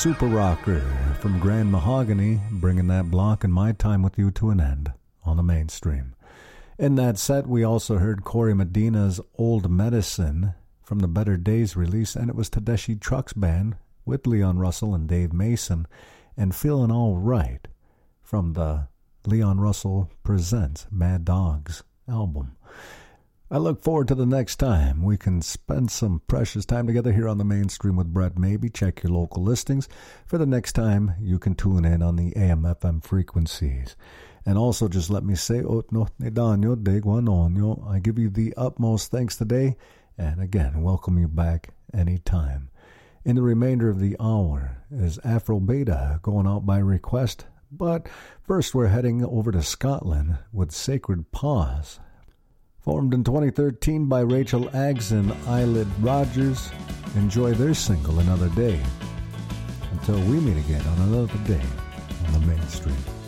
Super Rocker from Grand Mahogany, bringing that block and my time with you to an end on the mainstream. In that set, we also heard Corey Medina's Old Medicine from the Better Days release, and it was Tedeschi Trucks Band with Leon Russell and Dave Mason, and Feeling All Right from the Leon Russell Presents Mad Dogs album. I look forward to the next time we can spend some precious time together here on the mainstream with Brett Maybe. Check your local listings for the next time you can tune in on the AM/FM frequencies. And also just let me say, I give you the utmost thanks today, and again, welcome you back anytime. In the remainder of the hour is Afro Beta going out by request, but first we're heading over to Scotland with Sacred Paws. Formed in 2013 by Rachel Aggs and Eyelid Rogers, enjoy their single Another Day. Until we meet again on another day on the mainstream.